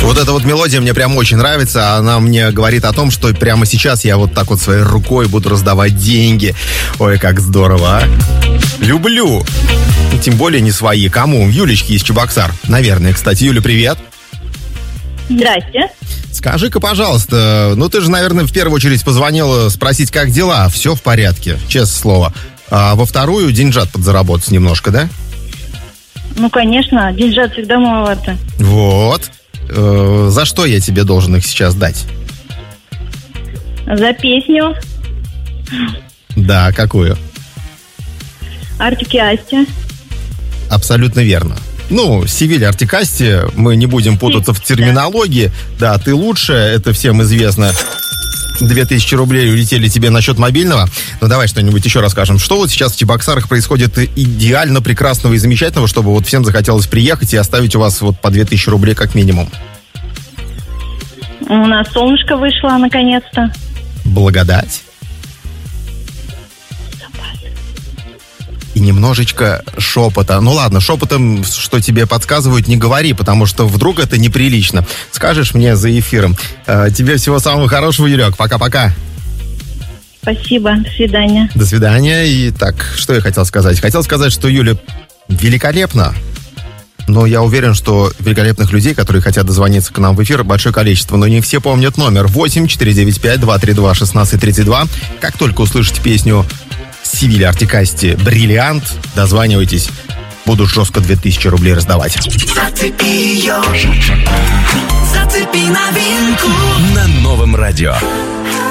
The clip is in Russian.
Вот эта вот мелодия мне прям очень нравится. Она мне говорит о том, что прямо сейчас я вот так вот своей рукой буду раздавать деньги. Ой, как здорово, а. Люблю. Тем более не свои. Кому? Юлечке из Чебоксар. Наверное, кстати. Юля, привет. Здрасте. Скажи-ка, пожалуйста, ну ты же, наверное, в первую очередь позвонила спросить, как дела? Все в порядке, честное слово. А во вторую деньжат подзаработать немножко, да? Ну, конечно, деньжат всегда маловато. Вот. За что я тебе должен их сейчас дать? За песню Да, какую? Артик и Асти. Абсолютно верно. Ну, Севиль, Артикасти, мы не будем путаться в терминологии. Да, ты лучшая, это всем известно. 2000 рублей улетели тебе на счет мобильного. Ну, давай что-нибудь еще расскажем. Что вот сейчас в Чебоксарах происходит идеально прекрасного и замечательного, чтобы вот всем захотелось приехать и оставить у вас вот по 2000 рублей как минимум? У нас солнышко вышло наконец-то. Благодать. И немножечко шепота. Ну ладно, шепотом, что тебе подсказывают, не говори, потому что вдруг это неприлично. Скажешь мне за эфиром. Тебе всего самого хорошего, Юлек. Пока-пока. Спасибо, до свидания. До свидания. И так, что я хотел сказать? Хотел сказать, что Юля великолепна. Но я уверен, что великолепных людей, которые хотят дозвониться к нам в эфир, большое количество. Но не все помнят номер 8-495-232-1632. Как только услышите песню Севиль, Артикасти, «Бриллиант», дозванивайтесь. Буду жестко 2000 рублей раздавать. Зацепи ее, зацепи новинку на Новом радио.